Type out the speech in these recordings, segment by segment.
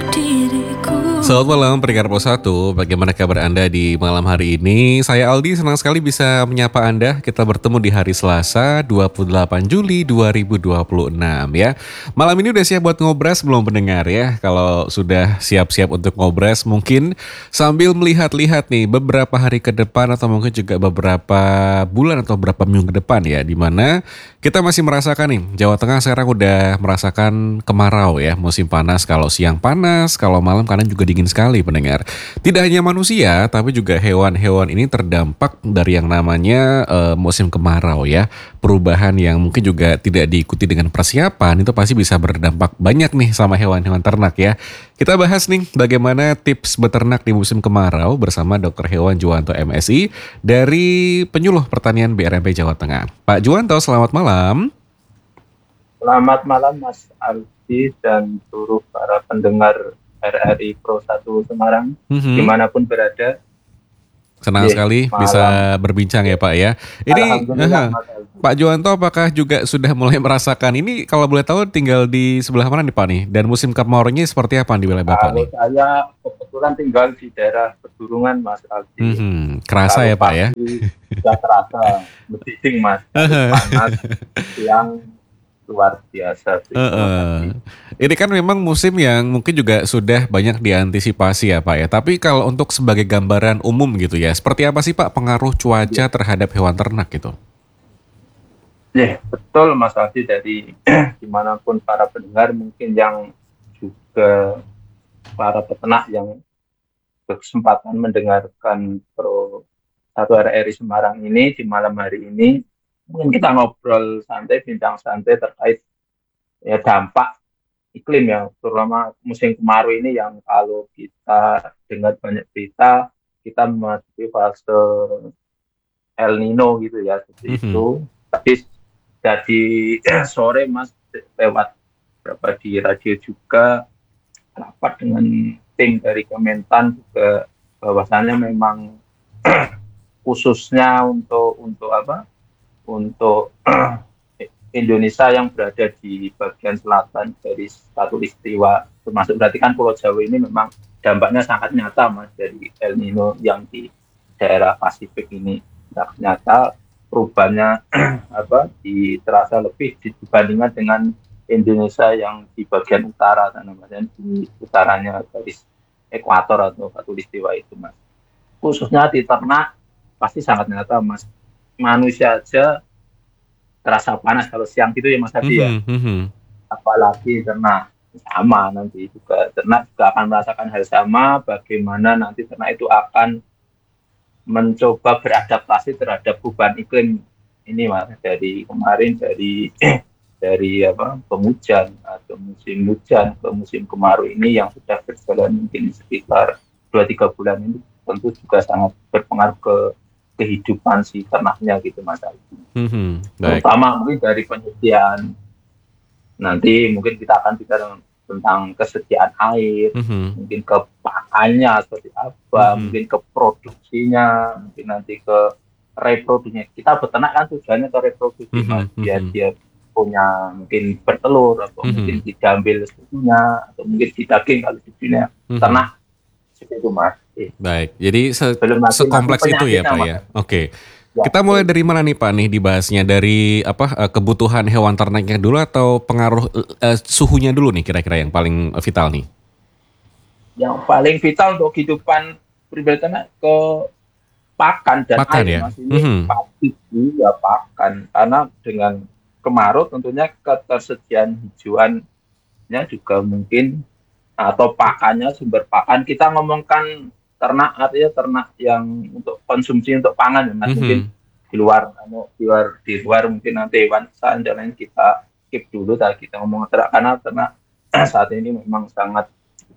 Selamat malam pendengar Pos 1, bagaimana kabar Anda di malam hari ini? Saya Aldi, senang sekali bisa menyapa Anda. Kita bertemu di hari Selasa 28 Juli 2026 ya. Malam ini udah siap buat ngobras belum pendengar ya? Kalau sudah siap-siap untuk ngobras, mungkin sambil melihat-lihat nih beberapa hari ke depan atau mungkin juga beberapa bulan atau beberapa minggu ke depan ya, dimana kita masih merasakan nih, Jawa Tengah sekarang udah merasakan kemarau ya, musim panas. Kalau siang panas, kalau malam kadang juga dingin sekali pendengar. Tidak hanya manusia, tapi juga hewan-hewan ini terdampak dari yang namanya musim kemarau ya. Perubahan yang mungkin juga tidak diikuti dengan persiapan, itu pasti bisa berdampak banyak nih sama hewan-hewan ternak ya. Kita bahas nih bagaimana tips beternak di musim kemarau bersama Dr. Hewan Juwanto MSI dari Penyuluh Pertanian BRMP Jawa Tengah. Pak Juwanto, selamat malam. Selamat malam Mas Aldi dan seluruh para pendengar RRI Pro 1 Semarang, dimanapun berada. Senang sekali malam. bisa berbincang ya Pak ya. Ini Pak Juwanto apakah juga sudah mulai merasakan ini, kalau boleh tahu tinggal di sebelah mana nih Pak nih? Dan musim kemaraunya seperti apa di wilayah Bapak nih? Saya kebetulan tinggal di daerah Pedurungan Mas Aldi. Kerasa ya Pak ya? Sudah terasa, beding Mas, panas yang luar biasa. Ini kan memang musim yang mungkin juga sudah banyak diantisipasi ya Pak ya. Tapi kalau untuk sebagai gambaran umum gitu ya, seperti apa sih Pak pengaruh cuaca terhadap hewan ternak gitu? Ya betul Mas Aldi, dari dimanapun para pendengar mungkin yang juga para peternak yang berkesempatan mendengarkan Pro 1 RRI Semarang ini di malam hari ini, mungkin kita ngobrol santai, bincang santai terkait ya dampak iklim ya, terutama musim kemarau ini yang kalau kita dengar banyak berita kita memasuki fase El Nino gitu ya, seperti itu. Tapi jadi sore Mas lewat berapa di radio juga rapat dengan tim dari Kementan juga, bahwasannya memang khususnya untuk Indonesia yang berada di bagian selatan dari Khatulistiwa, termasuk berarti kan Pulau Jawa ini memang dampaknya sangat nyata Mas, dari El Nino yang di daerah Pasifik ini nyata perubahannya terasa lebih dibandingkan dengan Indonesia yang di bagian utara, namanya di utaranya garis ekuator atau Khatulistiwa itu Mas. Khususnya di ternak pasti sangat nyata Mas. Manusia aja terasa panas kalau siang gitu ya Mas Hadi ya. Apalagi ternak, sama nanti juga ternak juga akan merasakan hal sama, bagaimana nanti ternak itu akan mencoba beradaptasi terhadap perubahan iklim ini Mas. Dari kemarin dari penghujan atau musim hujan ke musim kemarau ini yang sudah berjalan mungkin sekitar 2-3 bulan ini, tentu juga sangat berpengaruh ke kehidupan si ternaknya gitu Mas Aldi. Terutama mungkin dari penyediaan, nanti mungkin kita akan bicara tentang kesediaan air, mungkin ke pakannya seperti apa, mungkin ke produksinya, mungkin nanti ke reproduksinya. Kita beternak kan tujuannya ke reproduksi Mas, biar dia punya mungkin bertelur atau mungkin diambil susunya atau mungkin didaging kalau di dunia ternak seperti itu Mas. Baik, jadi sekompleks itu ya Pak ya. Oke. Ya, kita mulai dari mana nih Pak nih dibahasnya, dari kebutuhan hewan ternaknya dulu atau pengaruh suhunya dulu nih kira-kira yang paling vital nih? Yang paling vital untuk kehidupan pribadi ternak ke pakan dan pakan, air ya? Mas, ini pasti ya pakan, karena dengan kemarau tentunya ketersediaan hijauannya juga mungkin, atau pakannya, sumber pakan. Kita ngomongkan ternak artinya ternak yang untuk konsumsi untuk pangan ya Mas. Mungkin di luar mungkin nanti hewan dan lain kita keep dulu, kita ngomong ternak, karena ternak saat ini memang sangat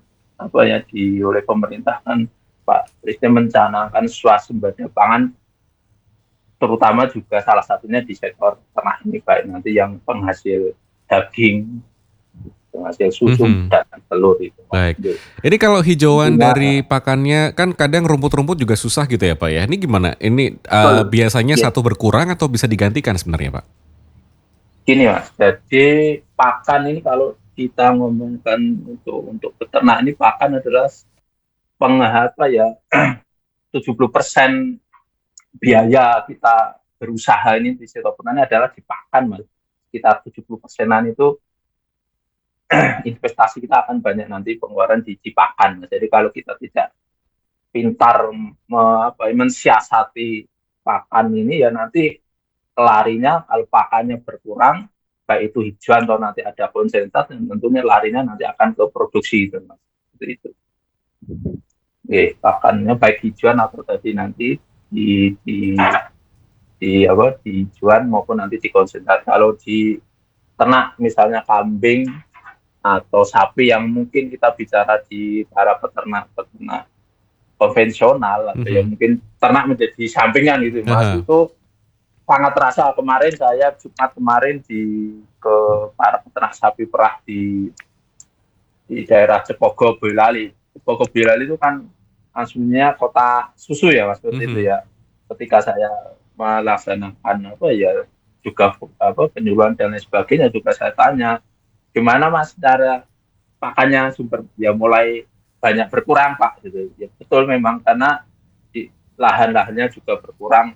oleh pemerintah kan Pak Presiden mencanangkan swasembada pangan, terutama juga salah satunya di sektor ternak ini, baik nanti yang penghasil daging, penghasil susu dan telur itu. Baik. Ini kalau hijauan dari pakannya kan kadang rumput-rumput juga susah gitu ya Pak ya. Ini gimana? Ini biasanya satu berkurang atau bisa digantikan sebenarnya Pak? Gini Mas, jadi pakan ini kalau kita ngomongkan untuk peternak ini pakan adalah apa ya 70% biaya kita berusaha ini di sektor pertanian adalah di pakan, Mas. Sekitar 70%-an itu investasi kita akan banyak nanti pengeluaran di pakan. Jadi kalau kita tidak pintar mensiasati pakan ini ya nanti larinya kalau pakannya berkurang baik itu hijauan atau nanti ada konsentrat dan tentunya larinya nanti akan ke produksi itu, Mas. Itu. Oke, pakannya baik hijauan atau tadi nanti di di di hijauan maupun nanti di konsentrat. Kalau di ternak misalnya kambing atau sapi yang mungkin kita bicara di para peternak konvensional atau yang mungkin ternak menjadi sampingan gitu, Mas. Itu sangat terasa. Kemarin saya Jumat kemarin ke para peternak sapi perah di daerah Cepogo Boyolali. Cepogo Boyolali itu kan aslinya kota susu ya, Mas, seperti itu ya. Ketika saya melaksanakan juga penyuluhan dan lain sebagainya juga saya tanya gimana, Mas, cara pakannya sumber ya mulai banyak berkurang, Pak, gitu. Ya betul memang karena lahan-lahannya juga berkurang,